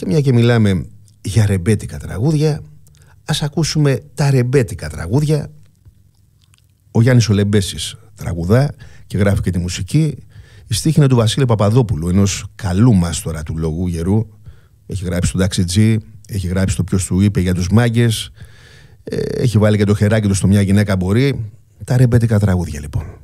Και μια και μιλάμε για ρεμπέτικα τραγούδια, ας ακούσουμε τα ρεμπέτικα τραγούδια. Ο Γιάννης ο Λεμπέσης τραγουδά και γράφει και τη μουσική. Η στίχη είναι του Βασίλη Παπαδόπουλου, ενός καλού μάστορα του λόγου γερού. Έχει γράψει στον Ταξιτζή, έχει γράψει το Ποιος του είπε για τους μάγκες, έχει βάλει και το χεράκι του στο Μια γυναίκα μπορεί. Τα ρεμπέτικα τραγούδια λοιπόν.